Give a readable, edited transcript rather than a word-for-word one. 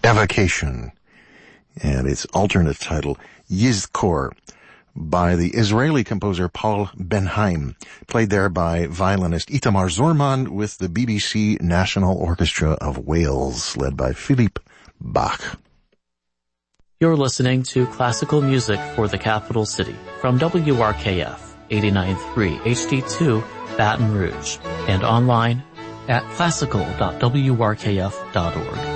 Evocation, and its alternate title, Yizkor, by the Israeli composer Paul Ben-Haim, played there by violinist Itamar Zorman with the BBC National Orchestra of Wales, led by Philippe Bach. You're listening to classical music for the capital city from WRKF 89.3 HD2 Baton Rouge and online at classical.wrkf.org.